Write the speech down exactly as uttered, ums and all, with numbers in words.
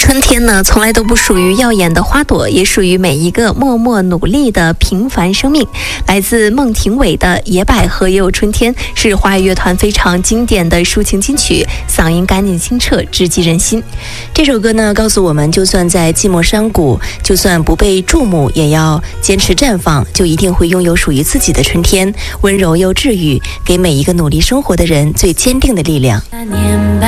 春天呢，从来都不属于耀眼的花朵，也属于每一个默默努力的平凡生命。来自孟庭苇的《野百合也有春天》是华语乐团非常经典的抒情金曲，嗓音干净清澈，直击人心。 这首歌呢，告诉我们，就算在寂寞山谷，就算不被注目，也要坚持绽放，就一定会拥有属于自己的春天，温柔又治愈，给每一个努力生活的人最坚定的力量。 那年白